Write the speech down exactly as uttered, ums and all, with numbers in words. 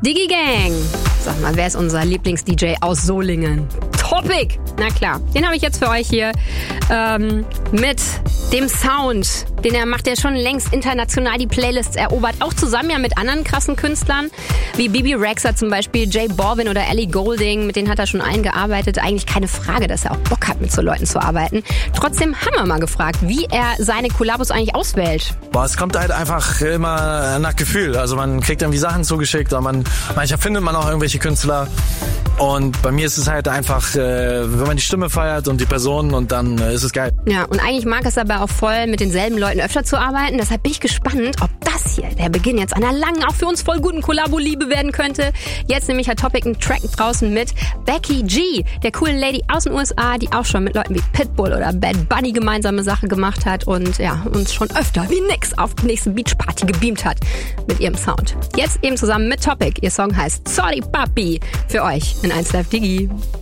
Digi Gang. Sag mal, wer ist unser Lieblings-D J aus Solingen? Topic! Na klar, den habe ich jetzt für euch hier ähm, mit dem Sound. Den er macht, der schon längst international die Playlists erobert. Auch zusammen ja mit anderen krassen Künstlern, wie Bibi Rexha zum Beispiel, Jay Balvin oder Ellie Goulding. Mit denen hat er schon eingearbeitet. Eigentlich keine Frage, dass er auch Bock hat, mit so Leuten zu arbeiten. Trotzdem haben wir mal gefragt, wie er seine Kollabos eigentlich auswählt. Boah, es kommt halt einfach immer nach Gefühl. Also man kriegt irgendwie Sachen zugeschickt, oder man, manchmal findet man auch irgendwelche Künstler. Und bei mir ist es halt einfach, äh, wenn man die Stimme feiert und die Person, und dann äh, ist es geil. Ja, und eigentlich mag es aber auch voll, mit denselben Leuten öfter zu arbeiten. Deshalb bin ich gespannt, ob das hier der Beginn jetzt einer langen, auch für uns voll guten Kollabo-Liebe werden könnte. Jetzt nämlich hat Topic einen Track draußen mit Becky G, der coolen Lady aus den U S A, die auch schon mit Leuten wie Pitbull oder Bad Bunny gemeinsame Sache gemacht hat und ja, uns schon öfter wie nix auf die nächste Beachparty gebeamt hat mit ihrem Sound. Jetzt eben zusammen mit Topic. Ihr Song heißt Sorry Papi für euch in eins Live Digi.